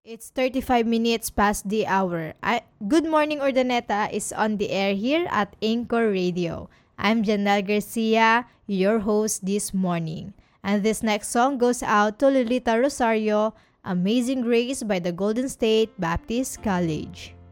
It's 35 minutes past the hour. Good Morning Urdaneta is on the air here at Anchor Radio. I'm Janelle Garcia, your host this morning. And this next song goes out to Lolita Rosario, Amazing Grace by the Golden State Baptist College.